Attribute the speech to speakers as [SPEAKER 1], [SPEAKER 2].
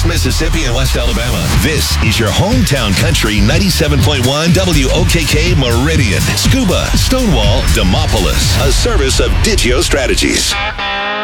[SPEAKER 1] East Mississippi and West Alabama. This is your hometown country 97.1 WOKK Meridian. Scuba, Stonewall, Demopolis. A service of Digio Strategies.